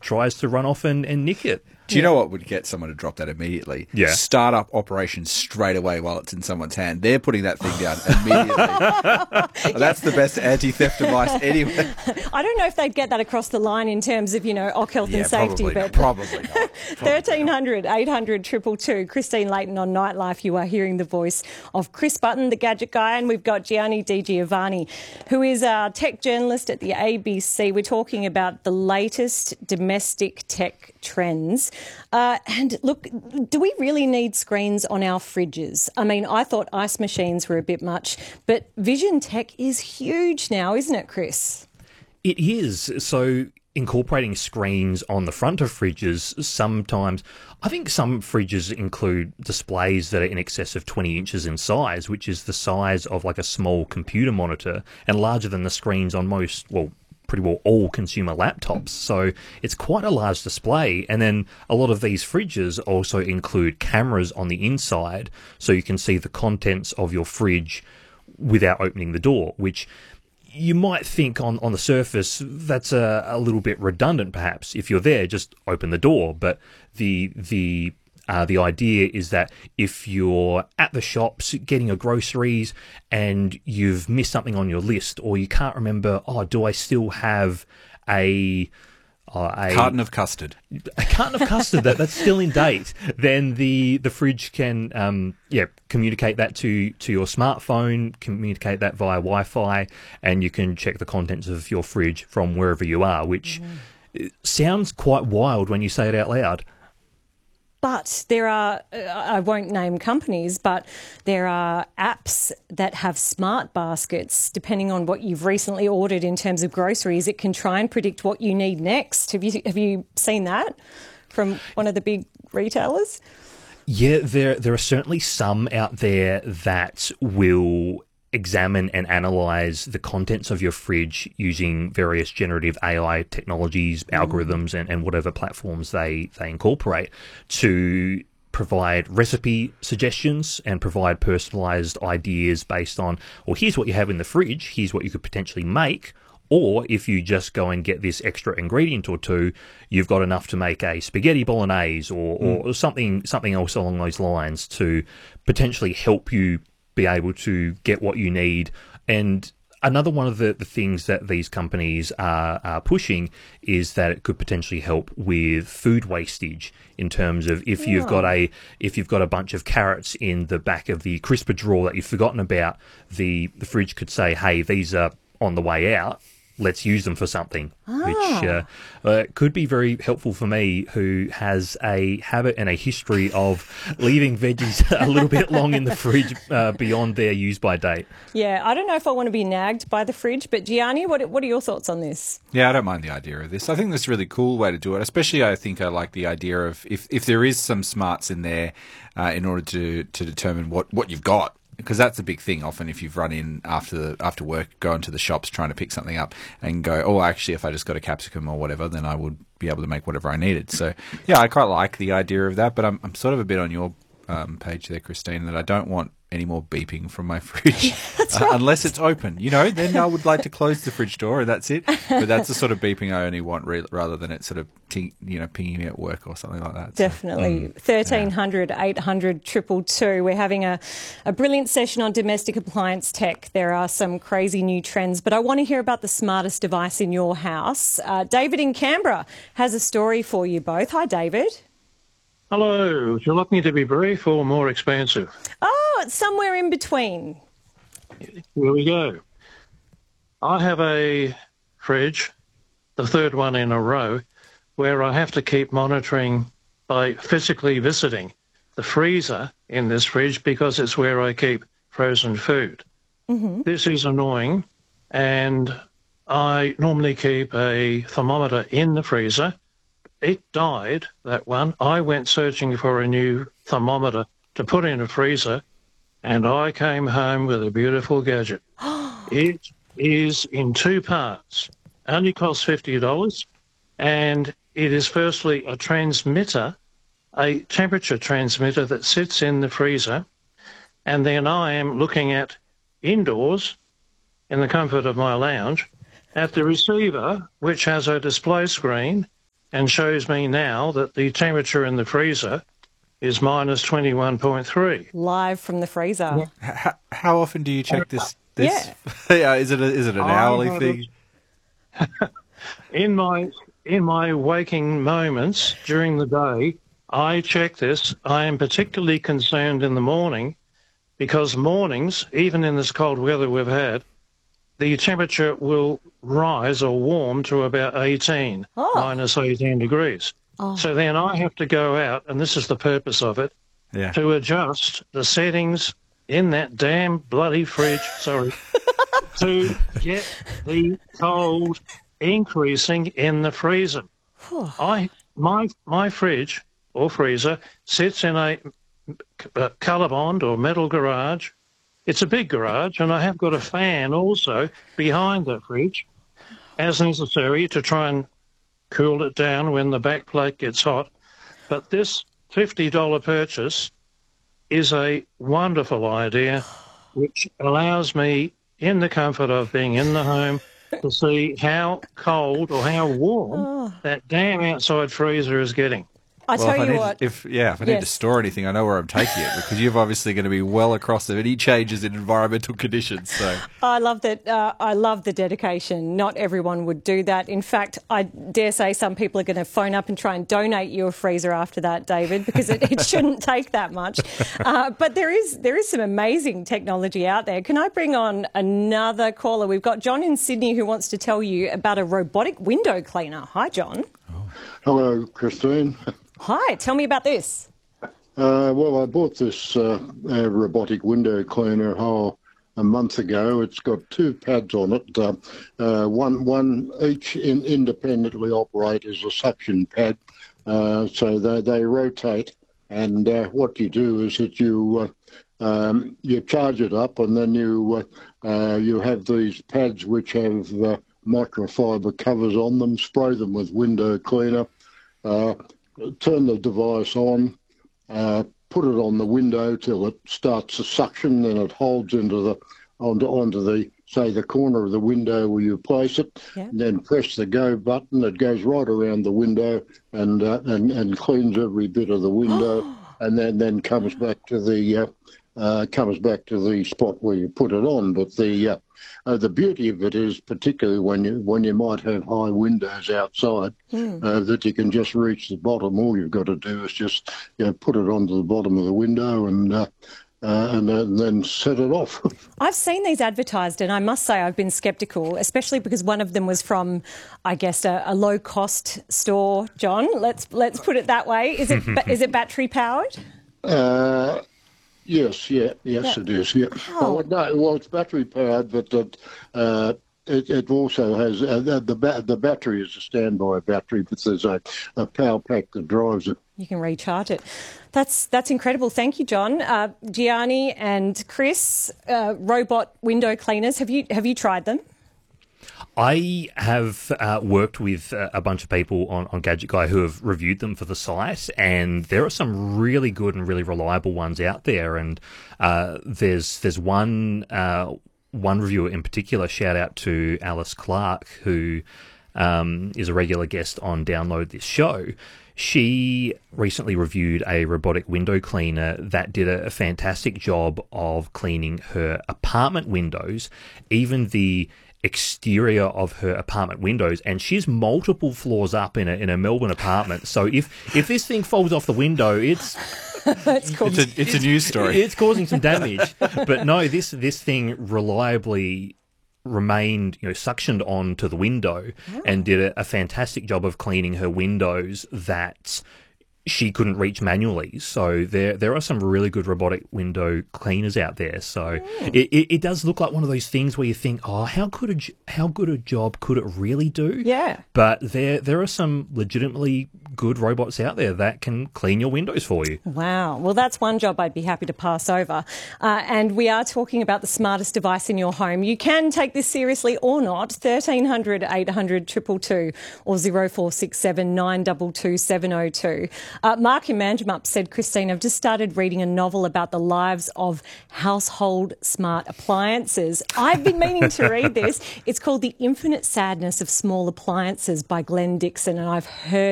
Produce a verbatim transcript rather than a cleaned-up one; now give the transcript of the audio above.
tries to run off and, and nick it. Do you know what would get someone to drop that immediately? Yeah. Start up operations straight away while it's in someone's hand. They're putting that thing down immediately. That's the best anti-theft device anywhere. I don't know if they'd get that across the line in terms of, you know, O C health yeah, and safety. Probably but not. Probably not. thirteen hundred, eight hundred, two two two. Christine Layton on Nightlife. You are hearing the voice of Chris Button, the gadget guy, and we've got Gianni Di Giovanni, who is a tech journalist at the A B C. We're talking about the latest domestic tech trends. Uh, and look, do we really need screens on our fridges? I mean, I thought ice machines were a bit much, but vision tech is huge now, isn't it, Chris? It is. So incorporating screens on the front of fridges, sometimes, I think some fridges include displays that are in excess of twenty inches in size, which is the size of like a small computer monitor and larger than the screens on most, well, pretty well all consumer laptops. So it's quite a large display. And then a lot of these fridges also include cameras on the inside, so you can see the contents of your fridge without opening the door, which you might think on, on the surface that's a, a little bit redundant perhaps. If you're there, just open the door. But the the Uh, the idea is that if you're at the shops getting your groceries and you've missed something on your list, or you can't remember, oh, do I still have a uh, a carton of custard? A carton of custard that, that's still in date. Then the the fridge can um yeah communicate that to to your smartphone, communicate that via Wi-Fi, and you can check the contents of your fridge from wherever you are, which mm. sounds quite wild when you say it out loud. But there are, I won't name companies, but there are apps that have smart baskets. Depending on what you've recently ordered in terms of groceries, it can try and predict what you need next. Have you have you seen that from one of the big retailers? Yeah, there there are certainly some out there that will examine and analyze the contents of your fridge using various generative A I technologies, algorithms, and, and whatever platforms they, they incorporate to provide recipe suggestions and provide personalized ideas based on, well, here's what you have in the fridge, here's what you could potentially make. Or if you just go and get this extra ingredient or two, you've got enough to make a spaghetti bolognese or, mm. or something something else along those lines to potentially help you be able to get what you need. And another one of the, the things that these companies are, are pushing is that it could potentially help with food wastage in terms of if you've got a if you've got a bunch of carrots in the back of the crisper drawer that you've forgotten about, the, the fridge could say, hey, these are on the way out. Let's use them for something, ah. which uh, uh, could be very helpful for me, who has a habit and a history of leaving veggies a little bit long in the fridge uh, beyond their use-by date. Yeah, I don't know if I want to be nagged by the fridge, but Gianni, what what are your thoughts on this? Yeah, I don't mind the idea of this. I think that's a really cool way to do it, especially I think I like the idea of if, if there is some smarts in there uh, in order to, to determine what, what you've got. Because that's a big thing. Often, if you've run in after the, after work, go into the shops trying to pick something up, and go, oh, actually, if I just got a capsicum or whatever, then I would be able to make whatever I needed. So, yeah, I quite like the idea of that. But I'm I'm sort of a bit on your um, page there, Christine, that I don't want any more beeping from my fridge that's uh, right. unless it's open. You know, then I would like to close the fridge door and that's it. But that's the sort of beeping I only want, re- rather than it sort of ting- you know pinging me at work or something like that. Definitely. So, mm, thirteen hundred, eight hundred, two two two. We're having a, a brilliant session on domestic appliance tech. There are some crazy new trends, but I want to hear about the smartest device in your house. Uh, David in Canberra has a story for you both. Hi, David. Hello. Would you like me to be brief or more expansive? Oh, it's somewhere in between. Here we go. I have a fridge, the third one in a row, where I have to keep monitoring by physically visiting the freezer in this fridge because it's where I keep frozen food. Mm-hmm. This is annoying, and I normally keep a thermometer in the freezer. It died, that one. I went searching for a new thermometer to put in a freezer, and I came home with a beautiful gadget. It is in two parts. Only costs fifty dollars, and it is firstly a transmitter, a temperature transmitter that sits in the freezer, and then I am looking at indoors in the comfort of my lounge at the receiver, which has a display screen and shows me now that the temperature in the freezer is minus twenty-one point three. Live from the freezer. How, how often do you check this? this? Yeah. yeah. Is it a, is it an I hourly have thing? In my in my waking moments during the day, I check this. I am particularly concerned in the morning because mornings, even in this cold weather we've had, the temperature will rise or warm to about eighteen, Oh. minus eighteen degrees. Oh. So then I have to go out, and this is the purpose of it, Yeah. to adjust the settings in that damn bloody fridge, sorry, to get the cold increasing in the freezer. I my my fridge or freezer sits in a, a colour-bond or metal garage. It's a big garage, and I have got a fan also behind the fridge, as necessary to try and cool it down when the back plate gets hot. But this fifty dollars purchase is a wonderful idea, which allows me, in the comfort of being in the home, to see how cold or how warm that damn outside freezer is getting. I Well, tell if I you need, what. if yeah, if I need to Yes. store anything, I know where I'm taking it because you're obviously going to be well across of any changes in environmental conditions. So I love that. Uh, I love the dedication. Not everyone would do that. In fact, I dare say some people are going to phone up and try and donate you a freezer after that, David, because it, it shouldn't take that much. Uh, but there is there is some amazing technology out there. Can I bring on another caller? We've got John in Sydney who wants to tell you about a robotic window cleaner. Hi, John. Hello, Christine. Hi. Tell me about this. Uh, well, I bought this uh, uh, robotic window cleaner oh, a month ago. It's got two pads on it. Uh, uh, one, one each in, independently operate as a suction pad, uh, so they they rotate. And uh, what you do is that you uh, um, you charge it up, and then you uh, uh, you have these pads which have uh, microfiber covers on them. Spray them with window cleaner. Uh, turn the device on, uh, put it on the window till it starts to suction, then it holds into the onto onto the say the corner of the window where you place it. Yeah. And then press the go button. It goes right around the window and uh, and and cleans every bit of the window, and then then comes back to the uh, uh, comes back to the spot where you put it on. But the uh, uh, the beauty of it is, particularly when you when you might have high windows outside, Mm. uh, that you can just reach the bottom. All you've got to do is just you know put it onto the bottom of the window and uh, uh, and, uh, and then set it off. I've seen these advertised, and I must say I've been sceptical, especially because one of them was from, I guess, a, a low-cost store. John, let's let's put it that way. Is it ba- is it battery powered? Uh, yes, yeah, yes, Yeah. it is. Yeah. How? Oh, no, well, it's battery powered, but it, uh, it, it also has uh, the the, ba- the battery is a standby battery, but there's a, a power pack that drives it. You can recharge it. That's that's incredible. Thank you, John. Uh, Gianni and Chris, uh, robot window cleaners. Have you have you tried them? I have uh, worked with uh, a bunch of people on, on Gadget Guy who have reviewed them for the site, and there are some really good and really reliable ones out there. And uh, there's there's one uh, one reviewer in particular. Shout out to Alice Clark, who um, is a regular guest on Download This Show. She recently reviewed a robotic window cleaner that did a, a fantastic job of cleaning her apartment windows, even the exterior of her apartment windows, and she's multiple floors up in a in a Melbourne apartment. So if if this thing falls off the window, it's It's called. it's a it's a news story. it's causing some damage. But no, this this thing reliably remained, you know, suctioned onto the window and did a, a fantastic job of cleaning her windows that she couldn't reach manually. So there there are some really good robotic window cleaners out there. So it, it, it does look like one of those things where you think, oh, how could a j- how good a job could it really do? Yeah. But there there are some legitimately good robots out there that can clean your windows for you. Wow. Well, that's one job I'd be happy to pass over. Uh, and we are talking about the smartest device in your home. You can take this seriously or not. thirteen hundred, eight hundred, two two two or zero four six seven, nine two two, seven zero two. Uh, Mark in Manjimup said, Christine, I've just started reading a novel about the lives of household smart appliances. I've been meaning to read this. It's called The Infinite Sadness of Small Appliances by Glenn Dixon, and I've heard